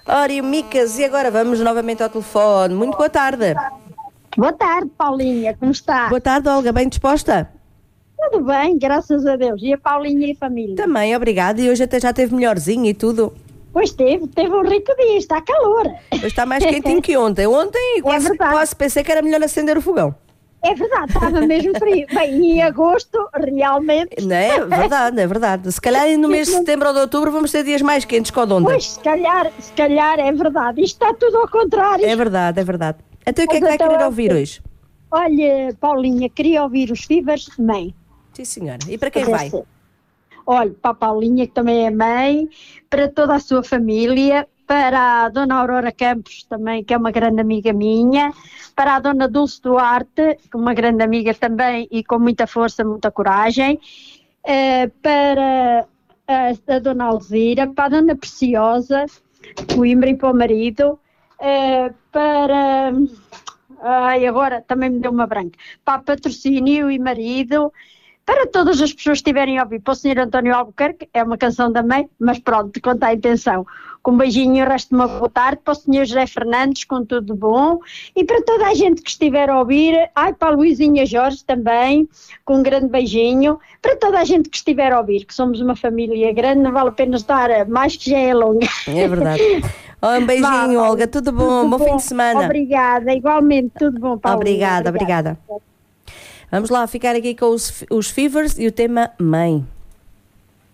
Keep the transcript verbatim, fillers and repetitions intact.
Ora, e o Micas, e agora vamos novamente ao telefone. Muito boa tarde. Boa tarde, Paulinha, como está? Boa tarde, Olga, bem disposta? Tudo bem, graças a Deus. E a Paulinha e a família? Também, obrigada. E hoje até já teve melhorzinho e tudo. Pois teve, teve um rico dia, está calor. Hoje está mais quentinho que ontem. Ontem quase, verdade. quase pensei que era melhor acender o fogão. É verdade, estava mesmo frio. Bem, em agosto, realmente... Não é? É verdade, é verdade. Se calhar no mês de setembro ou de outubro vamos ter dias mais quentes que o de ontem. Pois, se calhar, se calhar é verdade. Isto está tudo ao contrário. É verdade, é verdade. Então o que é que Mas vai então, querer ouvir hoje? Olha, Paulinha, queria ouvir os Fivers de mãe. Sim, senhora. E para quem vai? Olha, para a Paulinha, que também é mãe, para toda a sua família, para a Dona Aurora Campos também, que é uma grande amiga minha, para a Dona Dulce Duarte, que é uma grande amiga também e com muita força, muita coragem, eh, para a, a Dona Alzira, para a Dona Preciosa, Coimbra e para o marido, eh, para... Ai, agora também me deu uma branca. Para Patrocínio e marido, para todas as pessoas que estiverem a ouvir, para o senhor António Albuquerque, é uma canção da mãe, mas pronto, conta a intenção. Com um beijinho e o resto de uma boa tarde, para o senhor José Fernandes, com tudo bom, e para toda a gente que estiver a ouvir, ai, para a Luizinha Jorge também, com um grande beijinho, para toda a gente que estiver a ouvir, que somos uma família grande, não vale a pena estar mais que já é longa. É verdade. Oh, um beijinho, Vá, Olga, tudo bom, tudo bom, bom fim de semana. Obrigada, igualmente, tudo bom, Paulo. Obrigada, obrigada. Vamos lá ficar aqui com os, os Fivers e o tema Mãe.